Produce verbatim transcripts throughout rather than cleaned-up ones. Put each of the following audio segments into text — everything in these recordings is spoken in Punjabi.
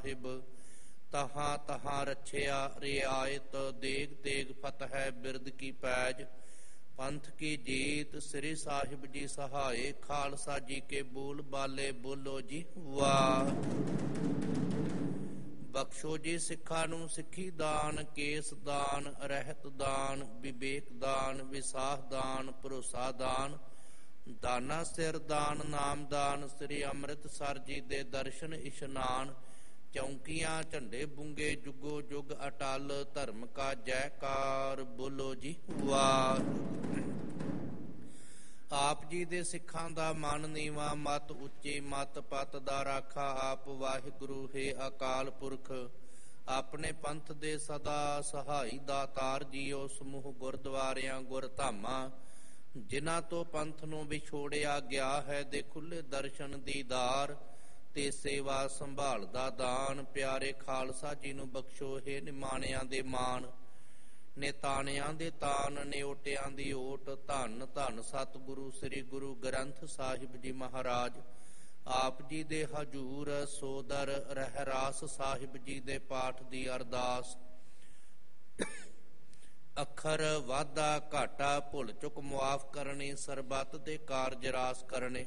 ਸਾਹਿਬ। ਤਹਾਂ ਤਹਾਂ ਰਛਿਆ ਰਿਆਇਤ, ਦੇਗ ਤੇਗ ਫਤਹਿ ਬਿਰਦ ਕੀ ਪੈਜ। ਪੰਥ ਕੀ ਜੀਤ ਸ੍ਰੀ ਸਾਹਿਬ ਜੀ ਸਹਾਏ, ਖਾਲਸਾ ਜੀ ਕੇ ਬੋਲ ਬਾਲੇ ਬੋਲੋ ਜੀ ਵਾਹ। ਬਖਸ਼ੋ ਜੀ ਸਿੱਖਾਂ ਨੂੰ ਸਿੱਖੀ ਦਾਨ, ਕੇਸ ਦਾਨ, ਰਹਿਤ ਦਾਨ, ਵਿਵੇਕ ਦਾਨ, ਵਿਸਾਖ ਦਾਨ, ਭਰੋਸਾ ਦਾਨ, ਦਾਨਾ ਸਿਰ ਦਾਨ, ਨਾਮ ਦਾਨ, ਸ੍ਰੀ ਅੰਮ੍ਰਿਤਸਰ ਜੀ ਦੇ ਦਰਸ਼ਨ ਇਸ਼ਨਾਨ। ਚੌਂਕੀਆਂ ਝੰਡੇ ਬੁੰਗੇ ਜੁਗੋ ਜੁਗ ਅਟਲ, ਧਰਮ ਕਾ ਜੈਕਾਰ ਬੋਲੋ ਜੀ ਵਾਹਿਗੁਰੂ। ਆਪ ਜੀ ਦੇ ਸਿੱਖਾਂ ਦਾ ਮਨ ਨੀਵਾਂ, ਮਤ ਉੱਚੀ, ਮਤ ਪਤ ਦਾ ਰਾਖਾ ਆਪ ਵਾਹਿਗੁਰੂ ਹੈ ਅਕਾਲ ਪੁਰਖ। ਆਪਣੇ ਪੰਥ ਦੇ ਸਦਾ ਸਹਾਈ ਦਾਤਾਰ ਜੀਓ, ਸਮੂਹ ਗੁਰਦੁਆਰਿਆਂ ਗੁਰ ਧਾਮਾਂ ਜਿਨ੍ਹਾਂ ਤੋਂ ਪੰਥ ਨੂੰ ਵਿਛੋੜਿਆ ਗਿਆ ਹੈ, ਦੇ ਖੁੱਲੇ ਦਰਸ਼ਨ ਦੀਦਾਰ ਤੇ ਸੇਵਾ ਸੰਭਾਲ ਦਾ ਦਾਨ। ਪਿਆਰੇ ਖਾਲਸਾ ਜੀ ਨੂੰ ਬਖਸ਼ੋ ਹੈ ਨਿਮਾਣਿਆਂ ਦੇ ਮਾਣ, ਨਿਤਾਣਿਆਂ ਦੇ ਤਾਨ, ਨਿਓਟਿਆਂ ਦੀ ਓਟ। ਧੰਨ ਧੰਨ ਸਤਿਗੁਰੂ ਸ੍ਰੀ ਗੁਰੂ ਗ੍ਰੰਥ ਸਾਹਿਬ ਜੀ ਮਹਾਰਾਜ। ਆਪ ਜੀ ਦੇ ਹਜੂਰ ਸੋਦਰ ਰਹਿਰਾਸ ਸਾਹਿਬ ਜੀ ਦੇ ਪਾਠ ਦੀ ਅਰਦਾਸ। ਅੱਖਰ ਵਾਧਾ ਘਾਟਾ ਭੁੱਲ ਚੁੱਕ ਮੁਆਫ ਕਰਨੀ, ਸਰਬੱਤ ਦੇ ਕਾਰਜ ਰਾਸ ਕਰਨੇ।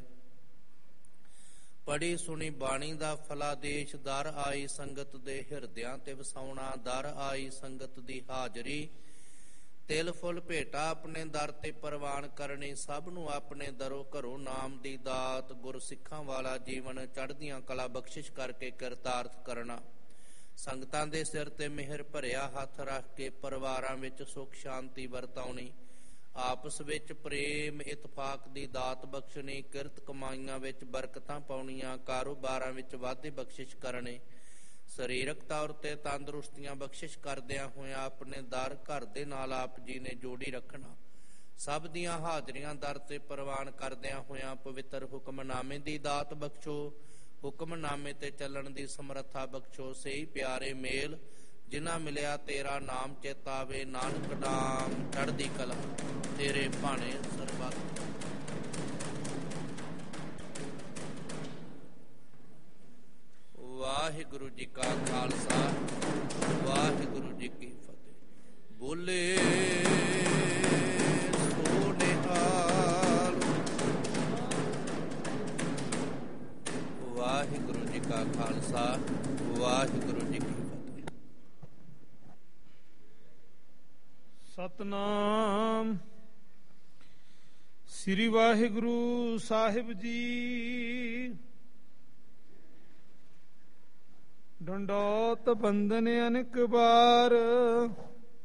ਪੜੀ ਸੁਣੀ ਬਾਣੀ ਦਾ ਫਲਾਦੇਸ਼, ਦਰ ਆਈ ਸੰਗਤ ਦੇ ਹਿਰਦਿਆਂ ਤੇ ਵਸਾਉਣਾ। ਦਰ ਆਈ ਸੰਗਤ ਦੀ ਹਾਜ਼ਰੀ, ਤਿਲ ਫੁੱਲ ਭੇਟਾ ਆਪਣੇ ਦਰ ਤੇ ਪ੍ਰਵਾਨ ਕਰਨੀ। ਸਭ ਨੂੰ ਆਪਣੇ ਦਰੋਂ ਘਰੋਂ ਨਾਮ ਦੀ ਦਾਤ, ਗੁਰ ਸਿੱਖਾਂ ਵਾਲਾ ਜੀਵਨ ਚੜ੍ਹਦੀਆਂ ਕਲਾ ਬਖਸ਼ਿਸ਼ ਕਰਕੇ ਕਿਰਤਾਰਥ ਕਰਨਾ। ਸੰਗਤਾਂ ਦੇ ਸਿਰ ਤੇ ਮਿਹਰ ਭਰਿਆ ਹੱਥ ਰੱਖ ਕੇ ਪਰਿਵਾਰਾਂ ਵਿੱਚ ਸੁੱਖ ਸ਼ਾਂਤੀ ਵਰਤਾਉਣੀ। ਆਪਸ ਵਿੱਚ ਪ੍ਰੇਮ ਇਤਫਾਕ ਦੀ ਦਾਤ ਬਖਸ਼ਣੀ। ਕਿਰਤ ਕਮਾਈਆਂ ਵਿੱਚ ਬਰਕਤਾਂ ਪਾਉਣੀਆਂ, ਕਾਰੋਬਾਰਾਂ ਵਿੱਚ ਵਾਧੇ ਬਖਸ਼ਿਸ਼ ਕਰਨੇ। ਸਰੀਰਕ ਤੌਰ ਤੇ ਤੰਦਰੁਸਤੀਆਂ ਬਖਸ਼ਿਸ਼ ਕਰਦਿਆਂ ਹੋਇਆਂ ਆਪਣੇ ਦਰ ਘਰ ਦੇ ਨਾਲ ਆਪ ਜੀ ਨੇ ਜੋੜੀ ਰੱਖਣਾ। ਸਭ ਦੀਆਂ ਹਾਜ਼ਰੀਆਂ ਦਰ ਤੇ ਪ੍ਰਵਾਨ ਕਰਦਿਆਂ ਹੋਇਆਂ ਪਵਿੱਤਰ ਹੁਕਮਨਾਮੇ ਦੀ ਦਾਤ ਬਖਸ਼ੋ। ਹੁਕਮਨਾਮੇ ਤੇ ਚੱਲਣ ਦੀ ਸਮਰੱਥਾ ਬਖਸ਼ੋ। ਸਹੀ ਪਿਆਰੇ ਮੇਲ ਜਿਨ੍ਹਾਂ ਮਿਲਿਆ ਤੇਰਾ ਨਾਮ ਚੇਤਾਵੇ, ਨਾਨਕ ਨਾਮ ਚੜ੍ਹਦੀ ਕਲਾ ਤੇਰੇ ਭਾਣੇ ਸਰਬੱਤ। ਵਾਹਿਗੁਰੂ ਜੀ ਕਾ ਖਾਲਸਾ, ਵਾਹਿਗੁਰੂ ਜੀ ਕੀ ਫਤਿਹ। ਬੋਲੇ ਸੋ ਨਿਹਾਲ। ਵਾਹਿਗੁਰੂ ਜੀ ਕਾ ਖਾਲਸਾ, ਵਾਹਿਗੁਰੂ ਜੀ ਕੀ ਫਤਿਹ। ਸਤਨਾਮ ਸ੍ਰੀ ਵਾਹਿਗੁਰੂ ਸਾਹਿਬ ਜੀ। ਡੰਡੋਤ ਬੰਦਨ ਅਨੇਕ ਬਾਰ,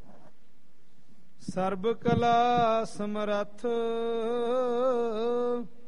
ਸਰਬ ਕਲਾ ਸਮਰੱਥ।